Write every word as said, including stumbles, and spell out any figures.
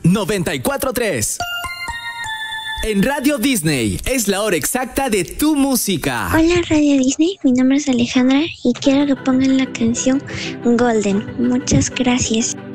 noventa y cuatro punto tres. En Radio Disney es la hora exacta de tu música. Hola Radio Disney, mi nombre es Alejandra y quiero que pongan la canción Golden. Muchas gracias.